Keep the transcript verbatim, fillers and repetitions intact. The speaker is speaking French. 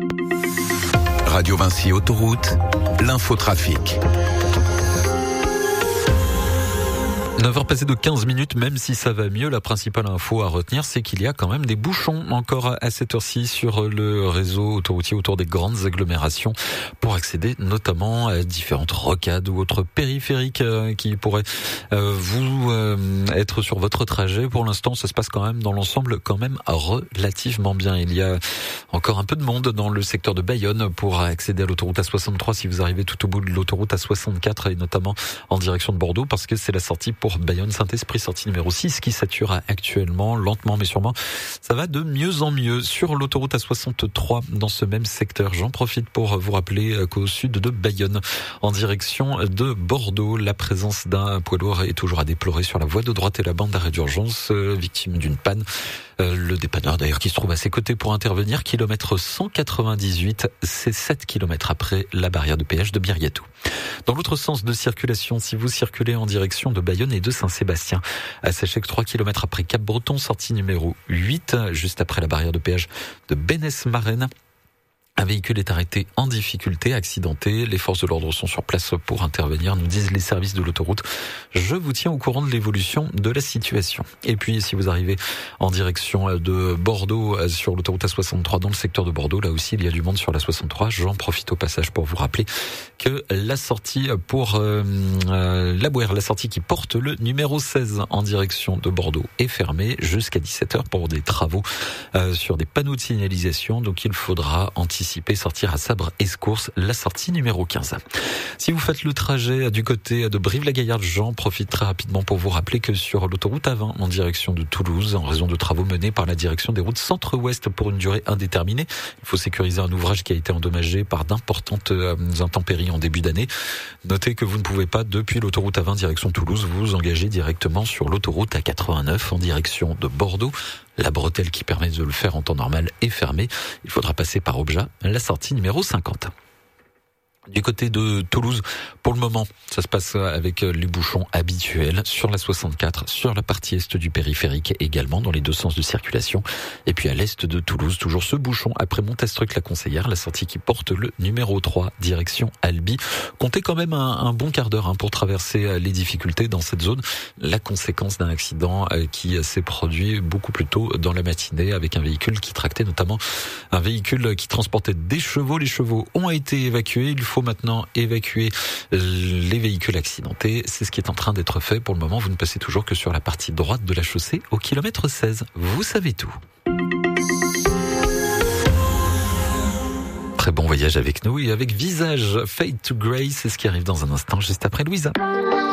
Radio Vinci Autoroute, l'infotrafic. neuf heures passées de quinze minutes, même si ça va mieux, la principale info à retenir, c'est qu'il y a quand même des bouchons encore à cette heure-ci sur le réseau autoroutier autour des grandes agglomérations pour accéder notamment à différentes rocades ou autres périphériques qui pourraient vous être sur votre trajet. Pour l'instant, ça se passe quand même dans l'ensemble quand même relativement bien. Il y a encore un peu de monde dans le secteur de Bayonne pour accéder à l'autoroute A soixante-trois si vous arrivez tout au bout de l'autoroute A soixante-quatre et notamment en direction de Bordeaux parce que c'est la sortie pour Bayonne-Saint-Esprit, sortie numéro six qui sature actuellement, lentement mais sûrement. Ça va de mieux en mieux sur l'autoroute A soixante-trois dans ce même secteur. J'en profite pour vous rappeler qu'au sud de Bayonne, en direction de Bordeaux, la présence d'un poids lourd est toujours à déplorer sur la voie de droite et la bande d'arrêt d'urgence, victime d'une panne. Le dépanneur d'ailleurs qui se trouve à ses côtés pour intervenir, kilomètre cent quatre-vingt-dix-huit, c'est sept kilomètres après la barrière de péage de Birgatou. Dans l'autre sens de circulation, si vous circulez en direction de Bayonne et de Saint-Sébastien, à Séchec, trois kilomètres après Cap-Breton, sortie numéro huit, juste après la barrière de péage de Bénesse-Marraine. Un véhicule est arrêté en difficulté, accidenté. Les forces de l'ordre sont sur place pour intervenir, nous disent les services de l'autoroute. Je vous tiens au courant de l'évolution de la situation. Et puis, si vous arrivez en direction de Bordeaux, sur l'autoroute A soixante-trois, dans le secteur de Bordeaux, là aussi, il y a du monde sur la soixante-trois. J'en profite au passage pour vous rappeler que la sortie pour euh, euh, la Bouère, la sortie qui porte le numéro seize en direction de Bordeaux est fermée jusqu'à dix-sept heures pour des travaux euh, sur des panneaux de signalisation. Donc, il faudra anticiper sortir à Sabre Escourse, la sortie numéro quinze. Si vous faites le trajet du côté de Brive-la-Gaillarde, j'en profite très rapidement pour vous rappeler que sur l'autoroute A vingt en direction de Toulouse, en raison de travaux menés par la direction des routes centre-ouest pour une durée indéterminée, il faut sécuriser un ouvrage qui a été endommagé par d'importantes intempéries en début d'année. Notez que vous ne pouvez pas, depuis l'autoroute A vingt direction Toulouse, vous engager directement sur l'autoroute A quatre-vingt-neuf en direction de Bordeaux. La bretelle qui permet de le faire en temps normal est fermée. Il faudra passer par Objat, la sortie numéro cinquante. Du côté de Toulouse, pour le moment, ça se passe avec les bouchons habituels sur la soixante-quatre, sur la partie est du périphérique également, dans les deux sens de circulation. Et puis à l'est de Toulouse, toujours ce bouchon après Montastruc-la-Conseillère, la sortie qui porte le numéro trois, direction Albi. Comptez quand même un, un bon quart d'heure hein, pour traverser les difficultés dans cette zone. La conséquence d'un accident qui s'est produit beaucoup plus tôt dans la matinée avec un véhicule qui tractait notamment un véhicule qui transportait des chevaux. Les chevaux ont été évacués. Il faut maintenant évacuer les véhicules accidentés. C'est ce qui est en train d'être fait. Pour le moment, vous ne passez toujours que sur la partie droite de la chaussée au kilomètre seize. Vous savez tout. Très bon voyage avec nous et avec Visage, Fade to Grey. C'est ce qui arrive dans un instant, juste après Louisa.